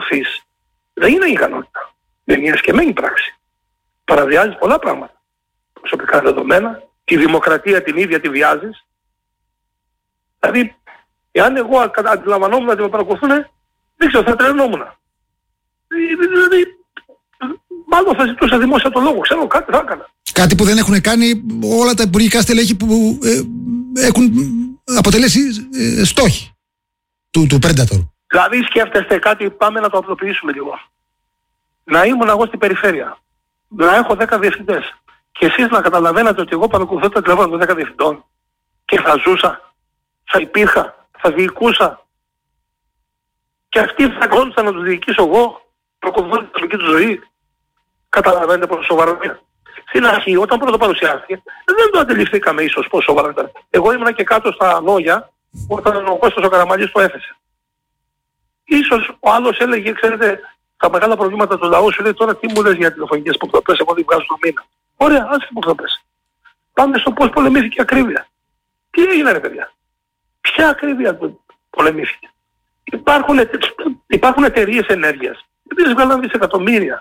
ακολουθείς δεν είναι ικανότητα. Είναι μια εσκεμμένη πράξη. Παραβιάζεις πολλά πράγματα. Προσωπικά δεδομένα, τη δημοκρατία την ίδια τη βιάζεις. Δηλαδή, εάν εγώ αντιλαμβανόμουν ότι με παρακολουθούν, δεν ξέρω, θα τρελνόμουν. Δηλαδή, μάλλον θα ζητούσα δημόσια το λόγο, ξέρω κάτι θα έκανα. Κάτι που δεν έχουν κάνει όλα τα υπουργικά στελέχη που έχουν αποτελέσει στόχοι του Predator. Δηλαδή σκέφτεστε κάτι, πάμε να το απλοποιήσουμε λίγο. Να ήμουν εγώ στην περιφέρεια, να έχω 10 διευθυντές και εσείς να καταλαβαίνετε ότι εγώ παρακολουθώ το τηλέφωνο των 10 διευθυντών και θα ζούσα, θα υπήρχα, θα διοικούσα και αυτοί θα κόντουσαν να τους διοικήσω εγώ, προκολουθώ την προσωπική του ζωή. Καταλαβαίνετε πόσο σοβαρό είναι. Στην αρχή, όταν πρώτο παρουσιάστηκε, δεν το αντιληφθήκαμε ίσως πόσο σοβαρό ήταν. Εγώ ήμουν και κάτω στα Νόγια όταν ο Κώστας ο Καραμανλής το έθεσε. Ίσως ο άλλος έλεγε, ξέρετε, τα μεγάλα προβλήματα του λαού σου λέει τώρα τι μου λες για τηλεφωνικές υποκλοπές, εγώ δεν βγάζω το μήνα. Ωραία, άσε υποκλοπές. Πάμε στο πώς πολεμήθηκε η ακρίβεια. Τι έγινε ρε παιδιά. Ποια ακρίβεια πολεμήθηκε. Υπάρχουν εταιρείες ενέργειας, οι οποίες βγάλαν δισεκατομμύρια.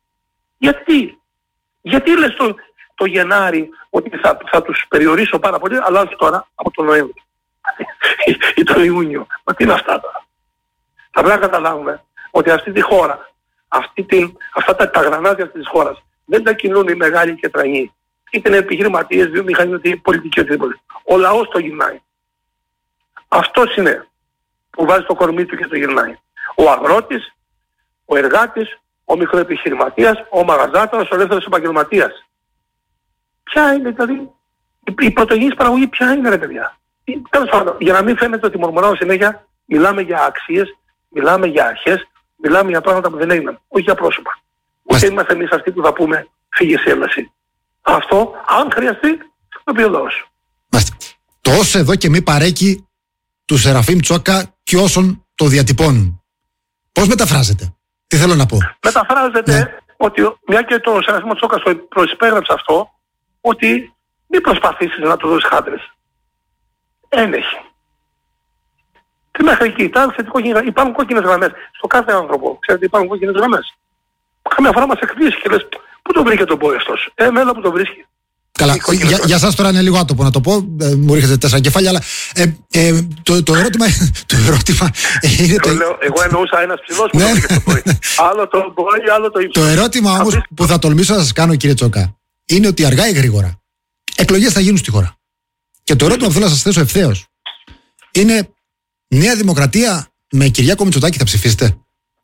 Γιατί λες το Γενάρη ότι θα τους περιορίσω πάρα πολύ, αλλά όχι τώρα, από τον Νοέμβριο ή τον Ιούνιο. Μα τι είναι αυτά τώρα. Θα πρέπει να καταλάβουμε ότι αυτή τη χώρα, αυτά τα γρανάζια αυτής της χώρας δεν τα κινούν οι μεγάλοι και τρανοί. Είτε είναι επιχειρηματίες, βιομηχανοί, είτε πολιτικοί, οτιδήποτε. Ο λαός το γυρνάει. Αυτός είναι που βάζει το κορμί του και το γυρνάει. Ο αγρότης, ο εργάτης, ο μικροεπιχειρηματίας, ο μαγαζάτορας, ο ελεύθερος επαγγελματίας. Ποια είναι δηλαδή η πρωτογενής παραγωγή, ποια είναι ρε παιδιά. Για να μην φαίνεται ότι μορμωράω συνέχεια, μιλάμε για αξίες, μιλάμε για αρχές, μιλάμε για πράγματα που δεν έγιναν, όχι για πρόσωπα. Ούτε είμαστε εμείς αυτοί που θα πούμε φύγε σε έμεση. Αυτό, αν χρειαστεί, θα πει ο λαός. Το ως εδώ και μη παρέκει του Σεραφείμ Τσόκα και όσων το διατυπώνουν. Πώς μεταφράζεται? Τι θέλω να πω. Μεταφράζεται ότι, μια και το Σεραφείμ Τσόκα το προσυπέγραψε αυτό, ότι μην προσπαθήσεις να του δώσεις χάντρες. Ένεχει. Και μέχρι εκεί υπάρχουν κόκκινες γραμμές. Στο κάθε άνθρωπο, ξέρετε, υπάρχουν κόκκινες γραμμές. Καμιά φορά μας εκπλήσει και λες, πού τον βρήκε τον boy αυτός. Μέλα που τον βρίσκει. Καλά, για σας τώρα είναι λίγο άτομο να το πω, μου ρίχνετε 4 κεφάλια, αλλά το ερώτημα είναι εγώ εννοούσα ένας ψηλός που τον βρήκε τον boy. Άλλο το boy, άλλο το ύψος. Το ερώτημα όμως που θα τολμήσω να σας κάνω, κύριε Τσόκα, είναι ότι αργά ή γρήγορα εκλογές θα γίνουν στη χώρα. Και το ερώτημα που θέλω να σας θέσω ευθέως είναι, Νέα Δημοκρατία με Κυριάκο Μητσοτάκη θα ψηφίσετε?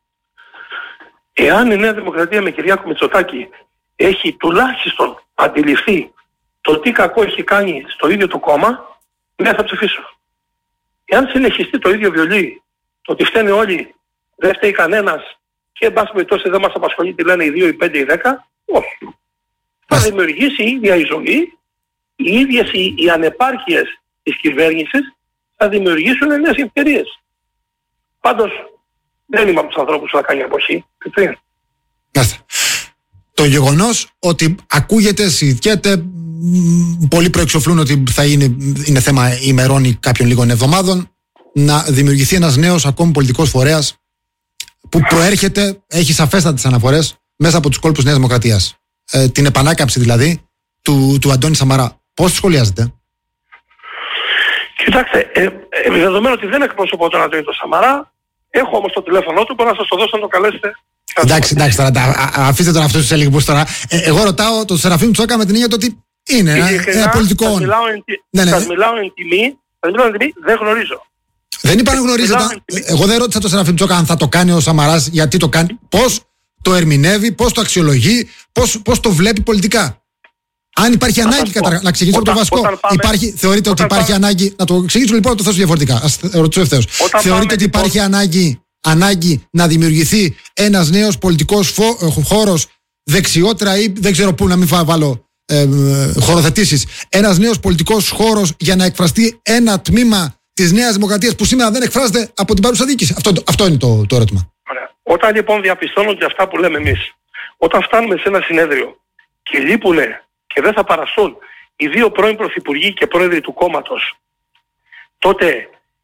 Εάν η Νέα Δημοκρατία με Κυριάκο Μητσοτάκη έχει τουλάχιστον αντιληφθεί το τι κακό έχει κάνει στο ίδιο το κόμμα, ναι, θα ψηφίσω. Εάν συνεχιστεί το ίδιο βιολί, το ότι φταίνε όλοι, δεν φταίει κανένας και εν πάση περιπτώσει δεν μας απασχολεί τι λένε οι 2, οι 5, οι 10, όχι. Θα δημιουργήσει η ίδια η ζωή, οι ίδιες οι ανεπάρκειες της κυβέρνησης θα δημιουργήσουν νέες ευκαιρίες. Πάντως δεν είμαι από τους ανθρώπους που θα κάνει εποχή. Το γεγονός ότι ακούγεται, συζητιέται, πολλοί προεξοφλούν ότι θα είναι θέμα ημερών ή κάποιων λίγων εβδομάδων, να δημιουργηθεί ένας νέος ακόμη πολιτικός φορέας που προέρχεται, έχει σαφέστατες αναφορές μέσα από τους κόλπους Νέας Δημοκρατίας. Την επανάκαμψη δηλαδή του Αντώνη Σαμαρά. Πώς σχολιάζετε? Κοιτάξτε, δεδομένου ότι δεν εκπροσωπώ τον Αντώνη Σαμαρά, έχω όμως το τηλέφωνο του, μπορώ να σας το δώσω να το καλέσετε. Εντάξει, τώρα, αφήστε τον αυτό στους ελιγμούς τώρα. Εγώ ρωτάω τον Σεραφείμ Τσόκα με την έννοια ότι είναι ένα πολιτικό όνομα. Σας μιλάω εν τιμή, δεν γνωρίζω. Δεν είπα να γνωρίζετε. Εγώ δεν ρώτησα τον Σεραφείμ Τσόκα αν θα το κάνει ο Σαμαράς, γιατί το κάνει, πώς το ερμηνεύει, πώς το αξιολογεί, πώς το βλέπει πολιτικά. Αν υπάρχει ανάγκη, να ξεκινήσω από το βασικό. Θεωρείτε ότι υπάρχει ανάγκη. Να το εξηγήσω λοιπόν, να το θέσω διαφορετικά. Ας ρωτήσω ευθέως. Θεωρείτε ότι υπάρχει ανάγκη να δημιουργηθεί ένας νέος πολιτικός χώρος δεξιότερα ή δεν ξέρω πού να μην βάλω χωροθετήσεις. Ένας νέος πολιτικός χώρος για να εκφραστεί ένα τμήμα της Νέας Δημοκρατίας που σήμερα δεν εκφράζεται από την παρούσα διοίκηση. Αυτό είναι το ερώτημα. Ωραία. Όταν λοιπόν διαπιστώνονται αυτά που λέμε εμείς, όταν φτάνουμε σε ένα συνέδριο και λείπουνε και δεν θα παραστούν οι δύο πρώην πρωθυπουργοί και πρόεδροι του κόμματος, τότε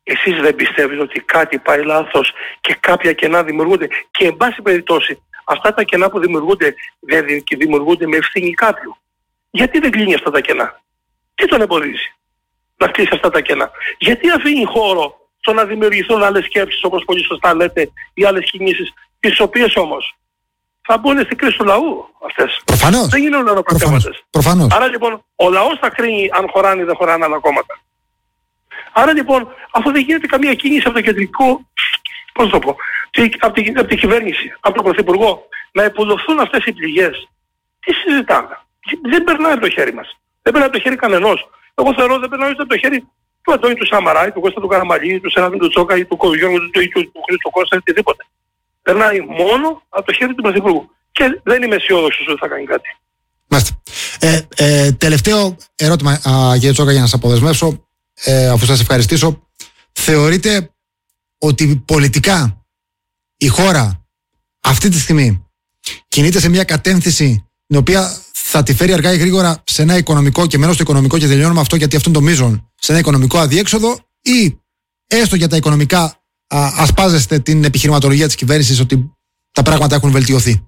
εσείς δεν πιστεύετε ότι κάτι πάει λάθος και κάποια κενά δημιουργούνται? Και εν πάση περιπτώσει, αυτά τα κενά που δημιουργούνται δεν δημιουργούνται με ευθύνη κάποιου? Γιατί δεν κλείνει αυτά τα κενά? Τι τον εμποδίζει να κλείσει αυτά τα κενά? Γιατί αφήνει χώρο στο να δημιουργηθούν άλλες σκέψεις, όπως πολύ σωστά λέτε, ή άλλες κινήσεις, τις οποίες όμως θα μπουν στην κρίση του λαού αυτές? Προφανώς. Δεν γίνονται ολοκαυτέματες. Προφανώς. Άρα λοιπόν ο λαός θα κρίνει αν χωράνε ή δεν χωράνε άλλα κόμματα. Άρα λοιπόν, αφού δεν γίνεται καμία κίνηση από το κεντρικό, πώς το πω, από την κυβέρνηση, από τον Πρωθυπουργό, να υποδοθούν αυτές οι πληγές, τι συζητάμε? Δεν περνάει από το χέρι μας. Δεν περνάει από το χέρι κανενός. Εγώ θεωρώ δεν περνάει από το χέρι του Αντώνη του Σαμαρά, του Κώστα του Καραμαλή, του Σεραφείμ του Τσόκα ή του Γιώργου του Χρήστο Κώστα, οτιδήποτε. Περνάει μόνο από το χέρι του Πρωθυπουργού. Και δεν είμαι αισιόδοξος ότι θα κάνει κάτι. Μάλιστα. Τελευταίο ερώτημα, κύριε Τσόκα, για να σας αποδεσμεύσω, αφού σας ευχαριστήσω. Θεωρείτε ότι πολιτικά η χώρα αυτή τη στιγμή κινείται σε μια κατεύθυνση την οποία θα τη φέρει αργά ή γρήγορα σε ένα οικονομικό, και μένω στο οικονομικό και τελειώνω με αυτό γιατί αυτό είναι το μείζον, σε ένα οικονομικό αδιέξοδο, ή έστω για τα οικονομικά ασπάζεστε την επιχειρηματολογία της κυβέρνησης ότι τα πράγματα έχουν βελτιωθεί?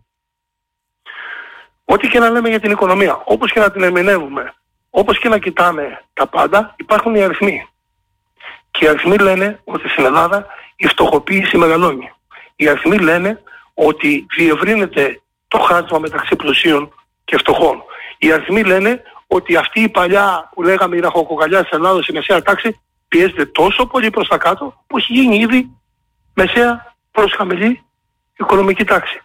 Ό,τι και να λέμε για την οικονομία, όπως και να την ερμηνεύουμε, όπως και να κοιτάμε τα πάντα, υπάρχουν οι αριθμοί. Και οι αριθμοί λένε ότι στην Ελλάδα η φτωχοποίηση μεγαλώνει. Οι αριθμοί λένε ότι διευρύνεται το χάσμα μεταξύ πλουσίων και φτωχών. Οι αριθμοί λένε ότι αυτή η παλιά που λέγαμε η ραχοκοκαλιά της Ελλάδος, η μεσαία τάξη, πιέζεται τόσο πολύ προς τα κάτω που έχει γίνει ήδη μεσαία προς χαμηλή οικονομική τάξη.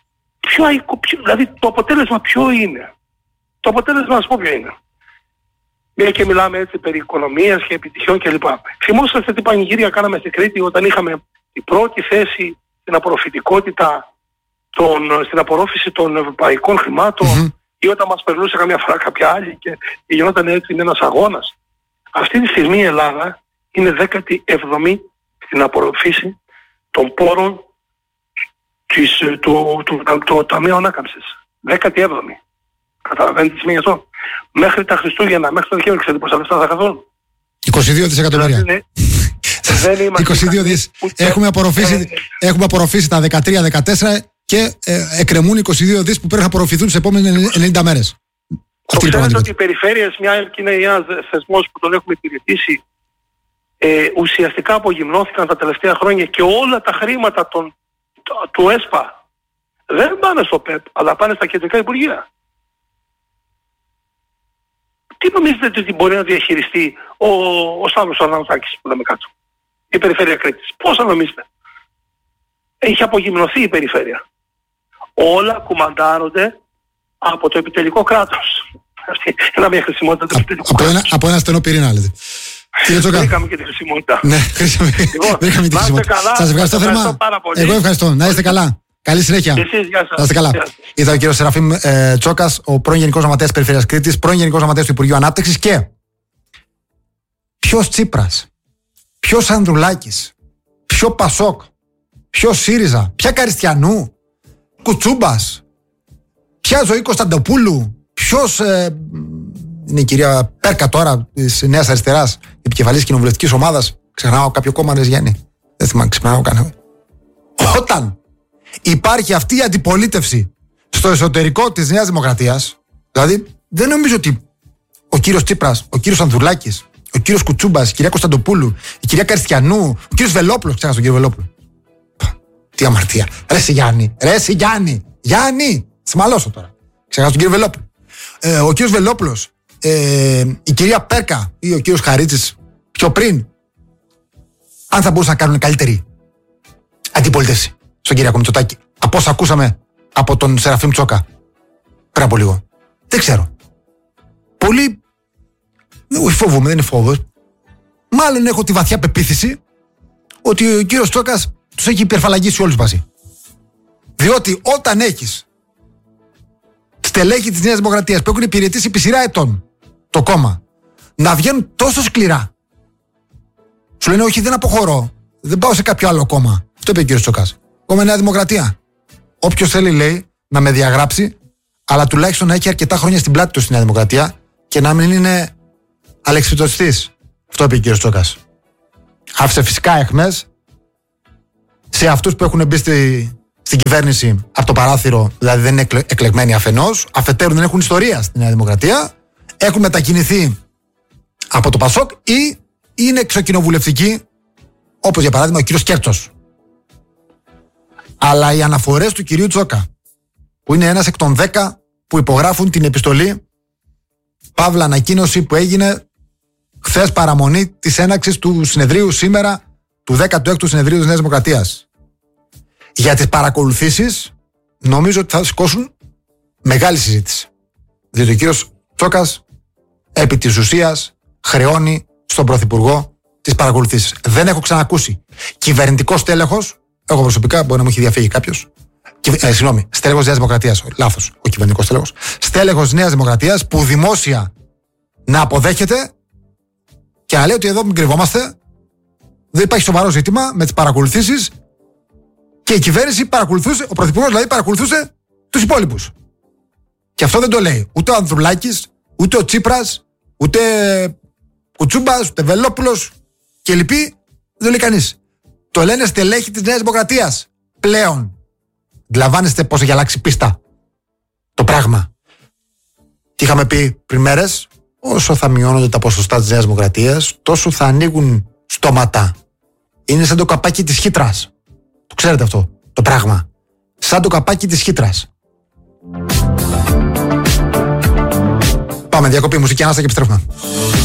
Δηλαδή το αποτέλεσμα ποιο είναι? Το αποτέλεσμα, ας πω ποιο είναι. Μια και μιλάμε έτσι περί οικονομίας και επιτυχιών κλπ. Θυμόσαστε τι πανηγύρια κάναμε στην Κρήτη όταν είχαμε την πρώτη θέση στην απορροφητικότητα, στην απορρόφηση των ευρωπαϊκών χρημάτων, ή όταν μας περνούσε καμιά φορά κάποια άλλη και γινόταν έτσι ένας αγώνας. Αυτή τη στιγμή η Ελλάδα είναι 17η στην απορροφήση των πόρων του Ταμείου Ανάκαμψης. 17η. Καταλαβαίνετε τι σημαίνει αυτό? Μέχρι τα Χριστούγεννα, μέχρι το Δεκέμβριο, ξέρετε πόσα λεφτά θα χαθούν? 22 δισεκατομμύρια. 22 δις. Έχουμε απορροφήσει τα 13-14 και εκκρεμούν 22 δις που πρέπει να απορροφηθούν τις επόμενες 90 μέρες. Ξέρετε ότι οι περιφέρειες, μια και είναι ένας θεσμός που τον έχουμε υπηρετήσει, ουσιαστικά απογυμνώθηκαν τα τελευταία χρόνια και όλα τα χρήματα του ΕΣΠΑ δεν πάνε στο ΠΕΠ, αλλά πάνε στα κεντρικά υπουργεία. Τι νομίζετε ότι μπορεί να διαχειριστεί ο Σταύρος Αρναουτάκης που λέμε κάτω? Η περιφέρεια Κρήτης. Πόσα νομίζετε? Έχει απογυμνωθεί η περιφέρεια. Όλα κουμαντάρονται από το επιτελικό κράτος. Αυτή μια χρησιμότητα του επιτελικού κράτους. Από ένα στενό πυρήνα, λέτε. Βρήκαμε και τη χρησιμότητα. Ναι, βρήκαμε τη χρησιμότητα. Σας ευχαριστώ θερμά. Εγώ ευχαριστώ. Να είστε καλά. Καλή συνέχεια. Εσείς, γεια σας. Να είστε καλά. Ήταν ο κύριος Σεραφείμ Τσόκας, ο πρώην Γενικός Γραμματέας της Περιφέρειας Κρήτης, πρώην Γενικός Γραμματέας του Υπουργείου Ανάπτυξης. Και ποιος Τσίπρας, ποιος Ανδρουλάκης, ποιο Πασόκ, ποιο ΣΥΡΙΖΑ, ποια Καριστιανού, Κουτσούμπας, ποια Ζωή Κωνσταντοπούλου, ποιος είναι η κυρία Πέρκα τώρα της Νέας Αριστεράς, επικεφαλής κοινοβουλευτικής ομάδας. Ξεχνάω κάποιο κόμμα, ρε Γιάννη. Δεν θυμάμαι, ξεχνάω κανένα. Όταν υπάρχει αυτή η αντιπολίτευση στο εσωτερικό της Νέας Δημοκρατίας, δηλαδή δεν νομίζω ότι ο κύριος Τσίπρας, ο κύριος Ανδρουλάκης, ο κύριος Κουτσούμπας, η κυρία Κωνσταντοπούλου, η κυρία Καριστιανού, ο κύριος Βελόπουλος, ξέχασα τον κύριο Βελόπουλο. Τι αμαρτία. Ρε συ Γιάννη, Γιάννη, σημαλώσω τώρα. Ξέχασα τον κύριο Βελόπουλο. Ο κύριος Βελόπουλος, η κυρία Πέρκα ή ο κύριος Χαρίτσης πιο πριν, αν θα μπορούσαν να κάνουν καλύτερη αντιπολίτευση στον Κυριάκο Μητσοτάκη από όσα ακούσαμε από τον Σεραφείμ Τσόκα πριν από λίγο. Δεν ξέρω. Πολύ. Όχι, φόβομαι, δεν είναι φόβος. Μάλλον έχω τη βαθιά πεποίθηση ότι ο κύριος Τσόκας τους έχει υπερφαλαγγίσει όλους μαζί. Διότι όταν έχεις στελέχη της Νέας Δημοκρατίας που έχουν υπηρετήσει επί σειρά ετών το κόμμα να βγαίνουν τόσο σκληρά, σου λένε όχι, δεν αποχωρώ, δεν πάω σε κάποιο άλλο κόμμα. Αυτό είπε ο κύριος Τσόκας. Εγώ με Νέα Δημοκρατία. Όποιος θέλει, λέει, να με διαγράψει, αλλά τουλάχιστον να έχει αρκετά χρόνια στην πλάτη του στη Νέα Δημοκρατία και να μην είναι αλεξιπτωτιστής. Αυτό είπε ο κύριος Τσόκας. άφησε φυσικά αιχμές σε αυτούς που έχουν μπει στην κυβέρνηση από το παράθυρο, δηλαδή δεν είναι εκλεγμένοι αφενός, αφετέρου δεν έχουν ιστορία στη Νέα Δημοκρατία, έχουν μετακινηθεί από το ΠΑΣΟΚ ή είναι εξοκοινοβουλευτικοί, όπως για παράδειγμα ο κύριος Κέρτσος. Αλλά οι αναφορές του κυρίου Τσόκα, που είναι ένας εκ των 10 που υπογράφουν την επιστολή παύλα ανακοίνωση που έγινε χθες παραμονή της έναρξης του συνεδρίου σήμερα, του 16ου συνεδρίου της Νέας Δημοκρατίας, για τις παρακολουθήσεις, νομίζω ότι θα σηκώσουν μεγάλη συζήτηση. Διότι ο κύριος Τσόκας επί της ουσίας χρεώνει στον Πρωθυπουργό τις παρακολουθήσεις. Δεν έχω ξανακούσει κυβερνητικό στέλεχος, εγώ προσωπικά, μπορεί να μου έχει διαφύγει κάποιος, στέλεχος Νέας Δημοκρατίας, λάθος, ο κυβερνητικός στέλεχος, στέλεχος Νέας Δημοκρατίας που δημόσια να αποδέχεται και να λέει ότι εδώ μην κρυβόμαστε, δεν υπάρχει σοβαρό ζήτημα με τις παρακολουθήσεις και η κυβέρνηση παρακολουθούσε, ο Πρωθυπουργός δηλαδή παρακολουθούσε τους υπόλοιπους. Και αυτό δεν το λέει ούτε ο Ανδρουλάκης, ούτε ο Τσίπρας, ούτε Κουτσούμπας, ούτε Βελόπουλος και λοιποί, δεν το λέει κανείς. Το λένε στελέχη της Νέας Δημοκρατίας πλέον. Αντιλαμβάνεστε πώς έχει αλλάξει πίστα το πράγμα. Τι είχαμε πει πριν μέρες, όσο θα μειώνονται τα ποσοστά της Νέας Δημοκρατίας, τόσο θα ανοίγουν στόματα. Είναι σαν το καπάκι της χύτρας. Το ξέρετε αυτό το πράγμα. Σαν το καπάκι της χύτρας. Πάμε διακοπή μουσική, ανάστα και επιστρέφουμε.